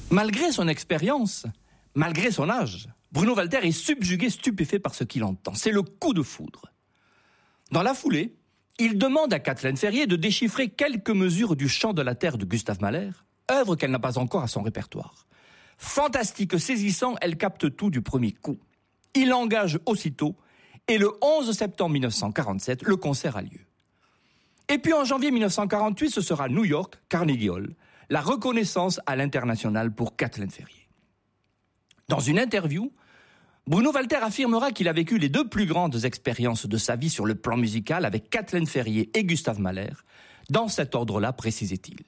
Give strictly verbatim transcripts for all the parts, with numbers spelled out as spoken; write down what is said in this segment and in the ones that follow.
Malgré son expérience, malgré son âge, Bruno Walter est subjugué, stupéfait par ce qu'il entend. C'est le coup de foudre. Dans la foulée, il demande à Kathleen Ferrier de déchiffrer quelques mesures du chant de la terre de Gustave Mahler, œuvre qu'elle n'a pas encore à son répertoire. Fantastique, saisissant, elle capte tout du premier coup. Il l'engage aussitôt, et le onze septembre mille neuf cent quarante-sept, le concert a lieu. Et puis en janvier mille neuf cent quarante-huit, ce sera New York, Carnegie Hall, la reconnaissance à l'international pour Kathleen Ferrier. Dans une interview, Bruno Walter affirmera qu'il a vécu les deux plus grandes expériences de sa vie sur le plan musical avec Kathleen Ferrier et Gustave Mahler, dans cet ordre-là, précisait-il.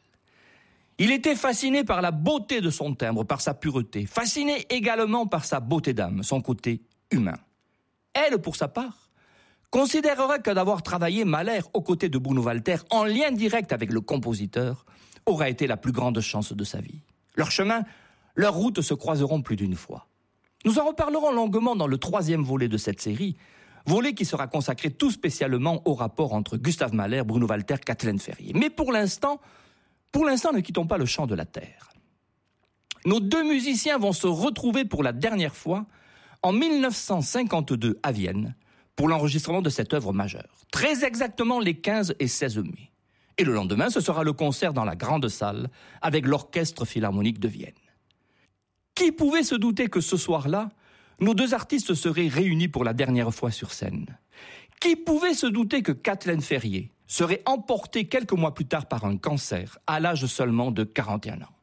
Il était fasciné par la beauté de son timbre, par sa pureté, fasciné également par sa beauté d'âme, son côté humain. Elle, pour sa part, considérera que d'avoir travaillé Mahler aux côtés de Bruno Walter en lien direct avec le compositeur aura été la plus grande chance de sa vie. Leurs chemins, leurs routes se croiseront plus d'une fois. Nous en reparlerons longuement dans le troisième volet de cette série, volet qui sera consacré tout spécialement au rapport entre Gustave Mahler, Bruno Walter, Kathleen Ferrier. Mais pour l'instant, pour l'instant, ne quittons pas le chant de la terre. Nos deux musiciens vont se retrouver pour la dernière fois en mille neuf cent cinquante-deux à Vienne pour l'enregistrement de cette œuvre majeure. Très exactement les quinze et seize mai. Et le lendemain, ce sera le concert dans la grande salle avec l'Orchestre Philharmonique de Vienne. Qui pouvait se douter que ce soir-là, nos deux artistes seraient réunis pour la dernière fois sur scène? Qui pouvait se douter que Kathleen Ferrier serait emportée quelques mois plus tard par un cancer, à l'âge seulement de quarante et un ans?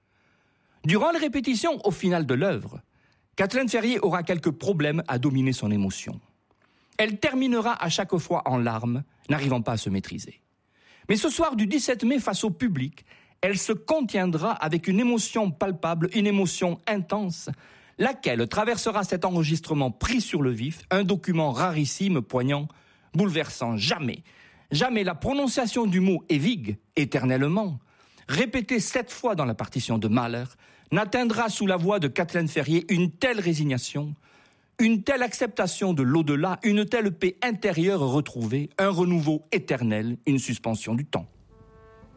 Durant les répétitions, au final de l'œuvre, Kathleen Ferrier aura quelques problèmes à dominer son émotion. Elle terminera à chaque fois en larmes, n'arrivant pas à se maîtriser. Mais ce soir du dix-sept mai, face au public, elle se contiendra avec une émotion palpable, une émotion intense, laquelle traversera cet enregistrement pris sur le vif, un document rarissime, poignant, bouleversant. Jamais, jamais la prononciation du mot « ewig », éternellement, répétée sept fois dans la partition de Mahler, n'atteindra sous la voix de Kathleen Ferrier une telle résignation, une telle acceptation de l'au-delà, une telle paix intérieure retrouvée, un renouveau éternel, une suspension du temps.